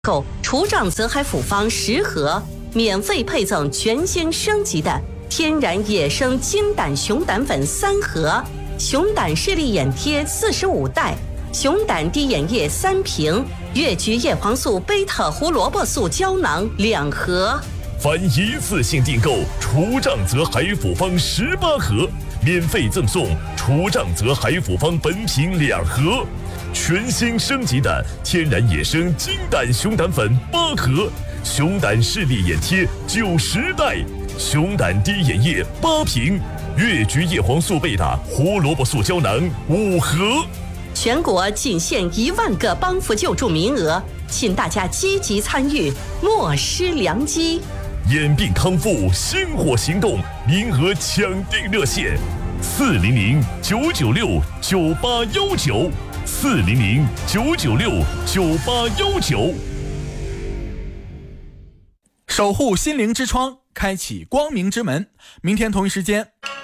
购除障泽海复方10盒，免费配赠全新升级的天然野生金胆熊胆粉3盒，熊胆视力眼贴45袋，熊胆滴眼液3瓶，越橘叶黄素贝塔胡萝卜素胶囊2盒。 凡一次性订购除障泽海复方18盒，免费赠送除障泽海复方本品2盒，全新升级的天然野生金胆熊胆粉8盒，熊胆视力眼贴90袋，熊胆滴眼液8瓶，越橘叶黄素贝塔胡萝卜素胶囊5盒。 全国仅限1万个帮扶救助名额，请大家积极参与，莫失良机。 眼病康复星火行动名额抢订热线：400-996-9819，400-996-9819。 守护心灵之窗，开启光明之门。明天同一时间